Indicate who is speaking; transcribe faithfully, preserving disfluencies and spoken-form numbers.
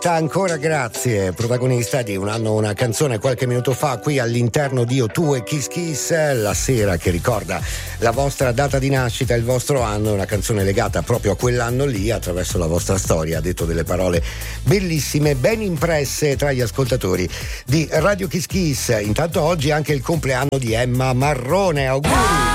Speaker 1: Ancora grazie, protagonista di Un anno una canzone qualche minuto fa qui all'interno di O Tu e Kiss Kiss, la sera che ricorda la vostra data di nascita, il vostro anno, una canzone legata proprio a quell'anno lì attraverso la vostra storia. Ha detto delle parole bellissime, ben impresse tra gli ascoltatori di Radio Kiss Kiss. Intanto oggi è anche il compleanno di Emma Marrone, auguri!